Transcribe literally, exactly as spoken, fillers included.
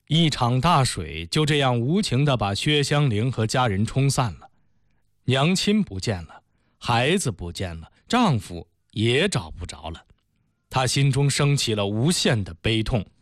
一场大水就这样无情地把薛香菱和家人冲散了，娘亲不见了，孩子不见了，丈夫也找不着了。她心中升起了无限的悲痛。